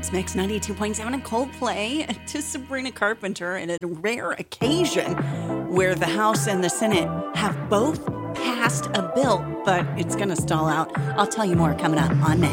House Mix 92.7 and Coldplay to Sabrina Carpenter in a rare occasion where the House and the Senate have both passed a bill, but it's going to stall out. I'll tell you more coming up on Mix.